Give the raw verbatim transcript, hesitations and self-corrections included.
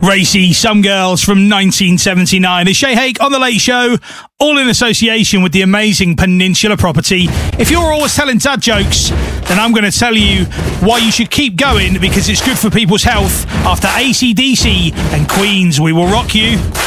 Racy, Some Girls from nineteen seventy-nine. It's Shay Hake on The Late Show, all in association with the amazing Peninsula property. If you're always telling dad jokes, then I'm going to tell you why you should keep going, because it's good for people's health. After A C D C and Queens, we will rock you.